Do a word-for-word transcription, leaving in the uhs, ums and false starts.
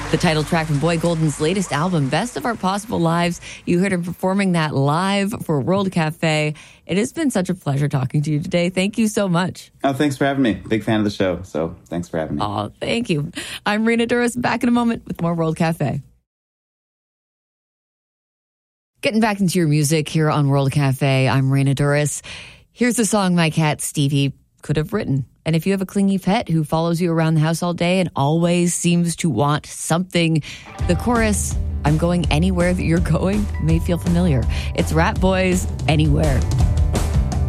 The title track from Boy Golden's latest album, Best of Our Possible Lives. You heard him performing that live for World Cafe. It has been such a pleasure talking to you today. Thank you so much. Oh, thanks for having me. Big fan of the show, so thanks for having me. Oh, thank you. I'm Rena Duras, back in a moment with more World Cafe. Getting back into your music here on World Cafe, I'm Rena Duras. Here's a song my cat Stevie could have written. And if you have a clingy pet who follows you around the house all day and always seems to want something, the chorus, I'm going anywhere that you're going, may feel familiar. It's Rat Boys, Anywhere.